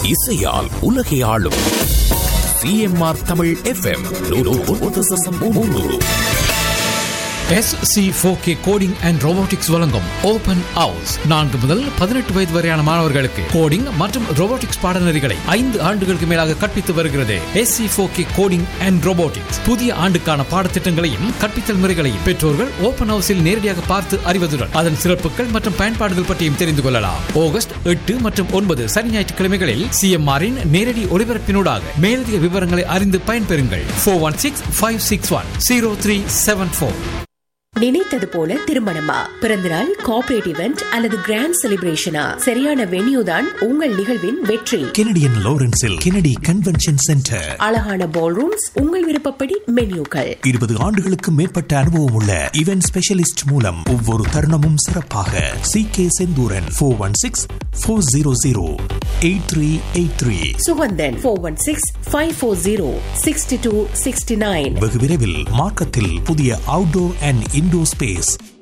இசையால் உலகை ஆளும் CMR Tamil FM 100.3. SC4K coding and robotics வழங்கும் ஓபன் ஹவுஸ் 4 முதல் 18 வயது வரையான மாணவர்களுக்கு கோடிங் மற்றும் ரோபோட்டிக்ஸ் பாடநெறிகளை 5 ஆண்டுகளுக்கு மேலாக கற்பித்து வருகிறது. SC4K கோடிங் அண்ட் ரோபோட்டிக்ஸ் புதிய ஆண்டுக்கான பாடத்திட்டங்களையும் கற்பித்தல் முறைகளையும் பெற்றோர்கள் ஓபன் ஹவுஸில் நேரடியாக பார்த்து அறிவதுடன் அதன் சிறப்புகள் மற்றும் பயன்பாடுகள் பற்றியும் தெரிந்து கொள்ளலாம். ஆகஸ்ட் 8 மற்றும் 9 சனி ஞாயிற்றுக்கிழமைகளில் CMR-இன் நேரடி ஒளிபரப்பினூடாக மேலதிக விவரங்களை அறிந்து பயன்பெறுங்கள். 416-561-0374. நினைத்தது போல திருமணமா, பிறந்தநாள், கார்ப்பரேட் இவெண்ட் அல்லது கிராண்ட் செலிப்ரேஷனா, சரியான வென்யூ தான் உங்கள் நிகழ்வின் வெற்றி. Canadian லாரன்ஸில் Kennedy convention centre. அழகான பால் ரூம்ஸ், உங்கள் விருப்பப்படி மென்யூக்கள். 20 ஆண்டுகளுக்கு மேற்பட்ட அனுபவம் உள்ள இவென்ட் ஸ்பெஷலிஸ்ட் மூலம் ஒவ்வொரு தருணமும் சிறப்பாக. CK செந்தூரன் 416-400-8383. சுகந்தன் 416-540-6269. வெகு விரைவில் மார்க்கத்தில் புதிய அவுட்டோர் அண்ட் இன்டோர் ஸ்பேஸ்.